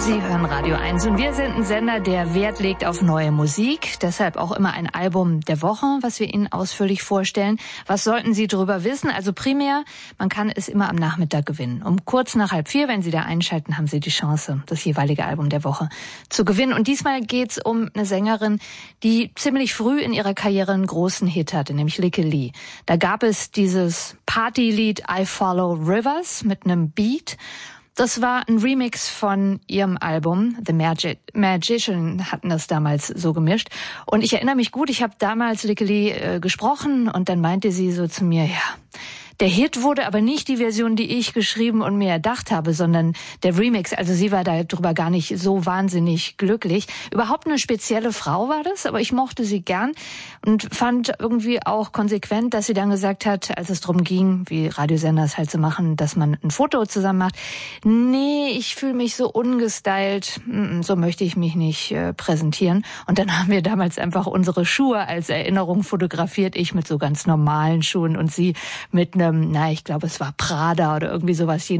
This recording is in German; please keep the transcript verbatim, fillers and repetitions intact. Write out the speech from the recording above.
Sie hören Radio eins und wir sind ein Sender, der Wert legt auf neue Musik. Deshalb auch immer ein Album der Woche, was wir Ihnen ausführlich vorstellen. Was sollten Sie darüber wissen? Also primär, man kann es immer am Nachmittag gewinnen. Um kurz nach halb vier, wenn Sie da einschalten, haben Sie die Chance, das jeweilige Album der Woche zu gewinnen. Und diesmal geht's um eine Sängerin, die ziemlich früh in ihrer Karriere einen großen Hit hatte, nämlich Lykke Li. Da gab es dieses Partylied I Follow Rivers mit einem Beat. Das war ein Remix von ihrem Album. The Magi- Magician hatten das damals so gemischt. Und ich erinnere mich gut, ich habe damals Lykke Li äh, gesprochen und dann meinte sie so zu mir, ja, der Hit wurde aber nicht die Version, die ich geschrieben und mir erdacht habe, sondern der Remix. Also sie war darüber gar nicht so wahnsinnig glücklich. Überhaupt eine spezielle Frau war das, aber ich mochte sie gern und fand irgendwie auch konsequent, dass sie dann gesagt hat, als es darum ging, wie Radiosender es halt so machen, dass man ein Foto zusammen macht. Nee, ich fühle mich so ungestylt, so möchte ich mich nicht äh, präsentieren. Und dann haben wir damals einfach unsere Schuhe als Erinnerung fotografiert. Ich mit so ganz normalen Schuhen und sie mit einer, na, ich glaube, es war Prada oder irgendwie sowas.